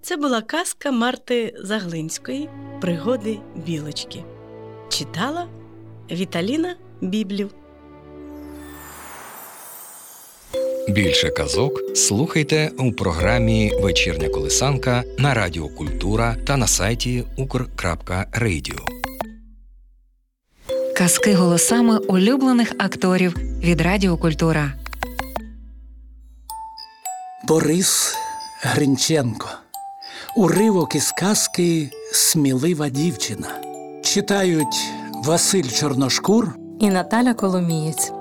Це була казка Марти Заглинської «Пригоди білочки». Читала Віталіна Біблів. Більше казок слухайте у програмі «Вечірня колисанка» на Радіо Культура та на сайті ukr.radio. Казки голосами улюблених акторів від Радіо Культура. Борис Гринченко. Уривок із казки «Смілива дівчина». Читають Василь Чорношкур і Наталя Коломієць.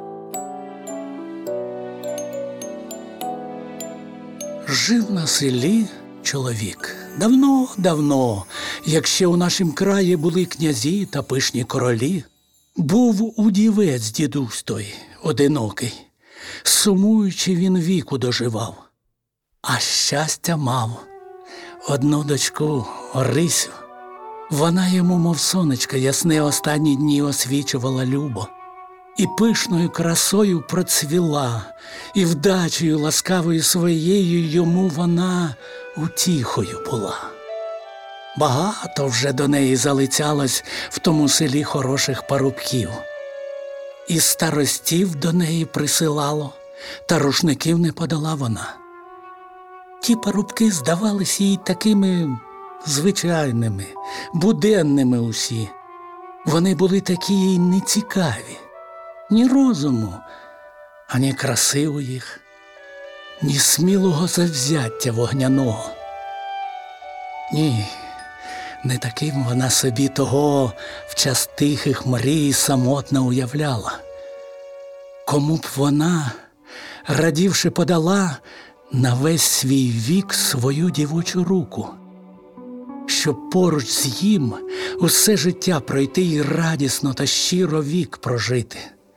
Жив на селі чоловік. Давно, як ще у нашім краї були князі та пишні королі. Був удівець дідусь той, одинокий. Сумуючи, він віку доживав. А щастя мав. Одну дочку, Орисю. Вона йому, мов сонечко, ясне останні дні освічувала любо. І пишною красою процвіла, і вдачею ласкавою своєю йому вона утіхою була. Багато вже до неї залицялось в тому селі хороших парубків. І старостів до неї присилало, та рушників не подала вона. Ті парубки здавались їй такими звичайними, буденними усі. Вони були такі їй нецікаві. Ні розуму, ані краси у їх, ні смілого завзяття вогняного. Ні, не таким вона собі того в час тихих мрій самотно уявляла. Кому б вона, радівши, подала на весь свій вік свою дівочу руку, щоб поруч з їм усе життя пройти і радісно та щиро вік прожити.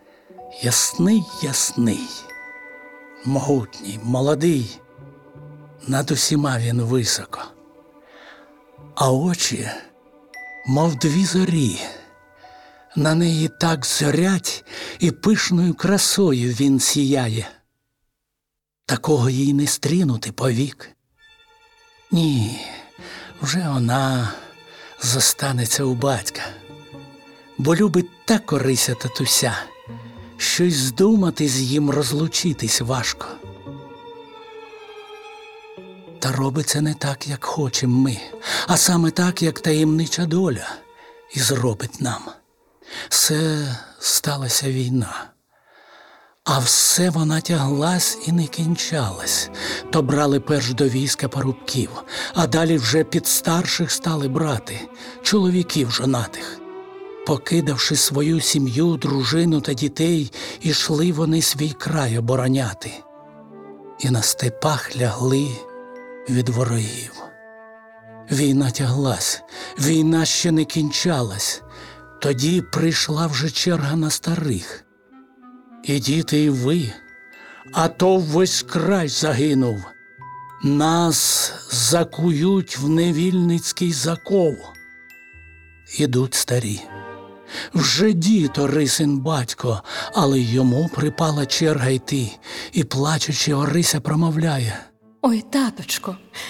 Ясний, могутній, молодий, над усіма він високо. А очі, мов дві зорі, на неї так зорять, і пишною красою він сіяє. Такого їй не стрінути повік. Ні, вже вона зостанеться у батька, бо любить так Орися татуся, що й здумати з їм розлучитись важко. Та робиться не так, як хочем ми, а саме так, як таємнича доля і зробить нам. Все сталася війна, а все вона тяглась і не кінчалась. То брали перш до війська парубків, а далі вже під старших стали брати, чоловіків жонатих. Покидавши свою сім'ю, дружину та дітей, ішли вони свій край обороняти. І на степах лягли від ворогів. Війна тяглась, війна ще не кінчалась. Тоді прийшла вже черга на старих. І діти, і ви, а то весь край загинув. Нас закують в невільницький заков. Ідуть старі. Вже дід Орисин батько, але йому припала черга йти, і плачучи Орися промовляє: Ой, таточко,